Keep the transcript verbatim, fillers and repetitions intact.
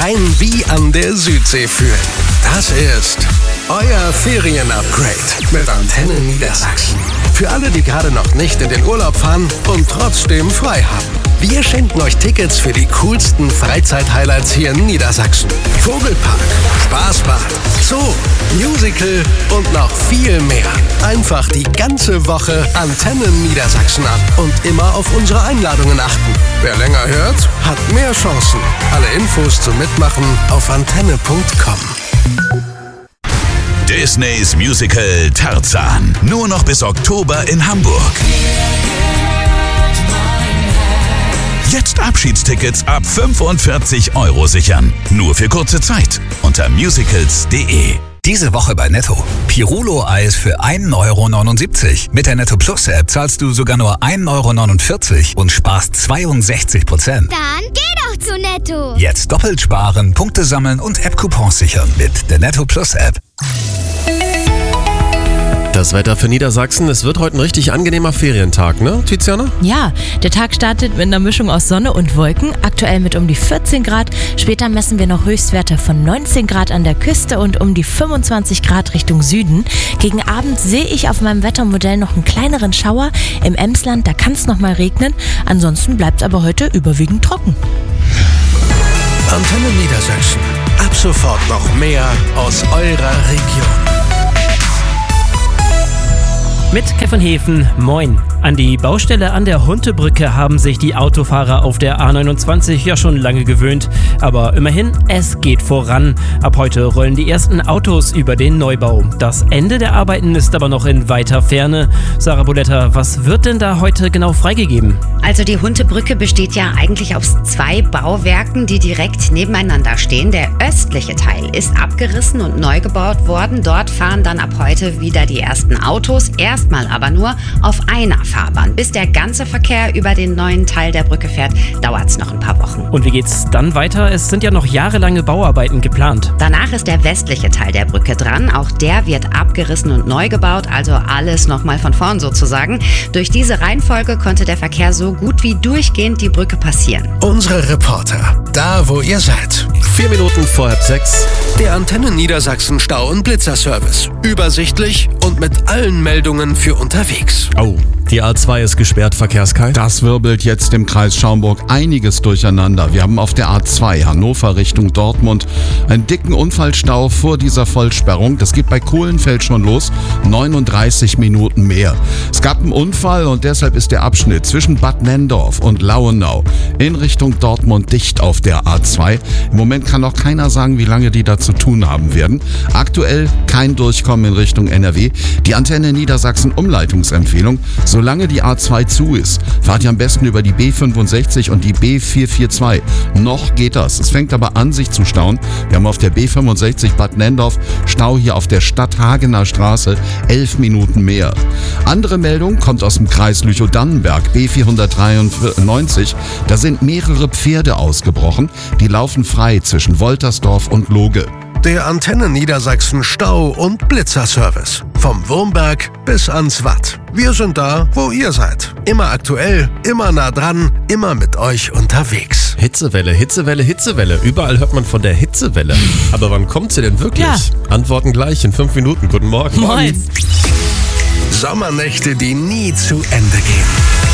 rein wie an der Südsee fühlen. Das ist euer Ferien-Upgrade mit Antenne Niedersachsen. Für alle, die gerade noch nicht in den Urlaub fahren und trotzdem frei haben. Wir schenken euch Tickets für die coolsten Freizeit-Highlights hier in Niedersachsen. Vogelpark, Spaßbad, Zoo, Musical und noch viel mehr. Einfach die ganze Woche Antenne Niedersachsen an und immer auf unsere Einladungen achten. Wer länger hört, hat mehr Chancen. Alle Infos zum Mitmachen auf antenne punkt com. Disneys Musical Tarzan. Nur noch bis Oktober in Hamburg. Jetzt Abschiedstickets ab fünfundvierzig Euro sichern. Nur für kurze Zeit. Unter musicals punkt de. Diese Woche bei Netto. Pirulo-Eis für ein Euro neunundsiebzig. Mit der Netto Plus App zahlst du sogar nur ein Euro neunundvierzig und sparst zweiundsechzig Prozent. Dann geh doch zu Netto. Jetzt doppelt sparen, Punkte sammeln und App-Coupons sichern mit der Netto Plus App. Das Wetter für Niedersachsen. Es wird heute ein richtig angenehmer Ferientag, ne, Tiziana? Ja, der Tag startet mit einer Mischung aus Sonne und Wolken, aktuell mit um die vierzehn Grad. Später messen wir noch Höchstwerte von neunzehn Grad an der Küste und um die fünfundzwanzig Grad Richtung Süden. Gegen Abend sehe ich auf meinem Wettermodell noch einen kleineren Schauer. Im Emsland, da kann es noch mal regnen. Ansonsten bleibt es aber heute überwiegend trocken. Antenne Niedersachsen. Ab sofort noch mehr aus eurer Region. Mit Kevin Hefen, moin. An die Baustelle an der Huntebrücke haben sich die Autofahrer auf der A neunundzwanzig ja schon lange gewöhnt. Aber immerhin, es geht voran. Ab heute rollen die ersten Autos über den Neubau. Das Ende der Arbeiten ist aber noch in weiter Ferne. Sarah Boletta, was wird denn da heute genau freigegeben? Also die Huntebrücke besteht ja eigentlich aus zwei Bauwerken, die direkt nebeneinander stehen. Der östliche Teil ist abgerissen und neu gebaut worden. Dort fahren dann ab heute wieder die ersten Autos. Erstmal aber nur auf einer Fahrbahn. Bis der ganze Verkehr über den neuen Teil der Brücke fährt, dauert es noch ein paar Wochen. Und wie geht's dann weiter? Es sind ja noch jahrelange Bauarbeiten geplant. Danach ist der westliche Teil der Brücke dran. Auch der wird abgerissen und neu gebaut, also alles nochmal von vorn sozusagen. Durch diese Reihenfolge konnte der Verkehr so gut wie durchgehend die Brücke passieren. Unsere Reporter, da wo ihr seid. Vier Minuten vor halb sechs. Der Antenne Niedersachsen Stau- und Blitzerservice. Übersichtlich und mit allen Meldungen für unterwegs. Oh, die A zwei ist gesperrt, Verkehrskalt. Das wirbelt jetzt im Kreis Schaumburg einiges durcheinander. Wir haben auf der A zwei Hannover Richtung Dortmund einen dicken Unfallstau vor dieser Vollsperrung. Das geht bei Kohlenfeld schon los. neununddreißig Minuten mehr. Es gab einen Unfall und deshalb ist der Abschnitt zwischen Bad Nenndorf und Lauenau in Richtung Dortmund dicht auf der A zwei. Im Moment kann noch keiner sagen, wie lange die da zu tun haben werden. Aktuell kein Durchkommen in Richtung N R W. Die Antenne Niedersachsen Umleitungsempfehlung: Solange die A zwei zu ist, fahrt ihr am besten über die B fünfundsechzig und die B vierhundertvierundzwanzig. Noch geht das. Es fängt aber an, sich zu stauen. Wir haben auf der B fünfundsechzig Bad Nenndorf Stau hier auf der Stadthagener Straße, elf Minuten mehr. Andere Meldung kommt aus dem Kreis Lüchow-Dannenberg, B vierhundertdreiundneunzig. Da sind mehrere Pferde ausgebrochen. Die laufen frei zwischen Woltersdorf und Loge. Der Antenne Niedersachsen Stau- und Blitzerservice. Vom Wurmberg bis ans Watt. Wir sind da, wo ihr seid. Immer aktuell, immer nah dran, immer mit euch unterwegs. Hitzewelle, Hitzewelle, Hitzewelle. Überall hört man von der Hitzewelle. Aber wann kommt sie denn wirklich? Ja. Antworten gleich in fünf Minuten. Guten Morgen. Moin. Sommernächte, die nie zu Ende gehen.